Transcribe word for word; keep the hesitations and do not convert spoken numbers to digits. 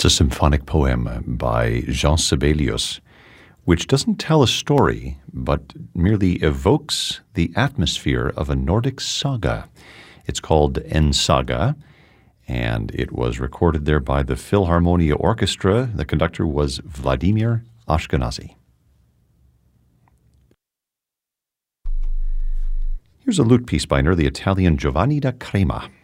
That's a symphonic poem by Jean Sibelius, which doesn't tell a story, but merely evokes the atmosphere of a Nordic saga. It's called En Saga, and it was recorded there by the Philharmonia Orchestra. The conductor was Vladimir Ashkenazy. Here's a lute piece by an early Italian Giovanni da Crema.